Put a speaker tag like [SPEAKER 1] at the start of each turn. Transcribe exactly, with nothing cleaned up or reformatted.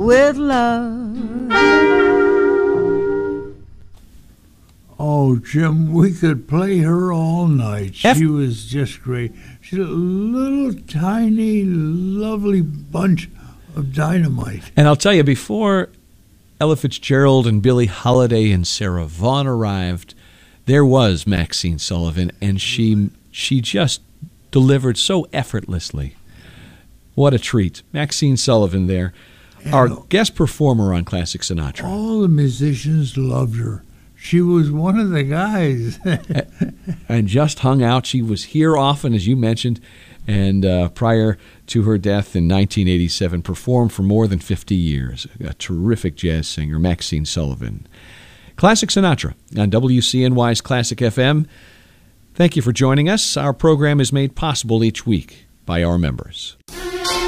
[SPEAKER 1] with love.
[SPEAKER 2] Oh, Jim, we could play her all night. She
[SPEAKER 3] F-
[SPEAKER 2] was just great. She's a little tiny, lovely bunch of dynamite.
[SPEAKER 3] And I'll tell you, before Ella Fitzgerald and Billie Holiday and Sarah Vaughan arrived, there was Maxine Sullivan, and she she just delivered so effortlessly. What a treat. Maxine Sullivan there,
[SPEAKER 2] And
[SPEAKER 3] our guest performer on Classic Sinatra.
[SPEAKER 2] All the musicians loved her. She was one of the guys.
[SPEAKER 3] And just hung out. She was here often, as you mentioned, and uh, prior to her death in nineteen eighty-seven, performed for more than fifty years. A terrific jazz singer, Maxine Sullivan. Classic Sinatra on W C N Y's Classic F M. Thank you for joining us. Our program is made possible each week by our members.